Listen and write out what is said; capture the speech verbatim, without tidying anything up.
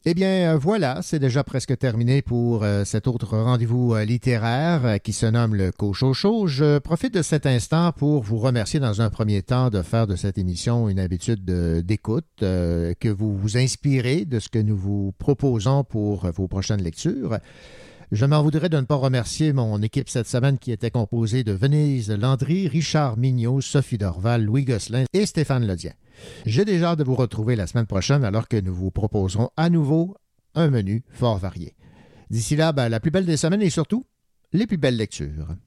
Eh bien, euh, voilà, c'est déjà presque terminé pour euh, cet autre rendez-vous euh, littéraire euh, qui se nomme le Cochocho. Je profite de cet instant pour vous remercier dans un premier temps de faire de cette émission une habitude de- d'écoute, euh, que vous vous inspirez de ce que nous vous proposons pour euh, vos prochaines lectures. Je m'en voudrais de ne pas remercier mon équipe cette semaine qui était composée de Venise Landry, Richard Mignot, Sophie Dorval, Louis Gosselin et Stéphane Ledien. J'ai déjà hâte de vous retrouver la semaine prochaine alors que nous vous proposerons à nouveau un menu fort varié. D'ici là, ben, la plus belle des semaines et surtout, les plus belles lectures.